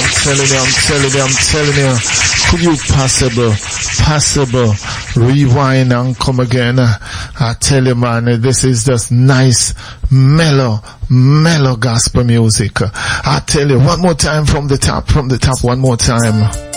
telling you. Could you possible rewind and come again? I tell you, man, this is just nice, mellow gospel music. I tell you, one more time from the top, one more time.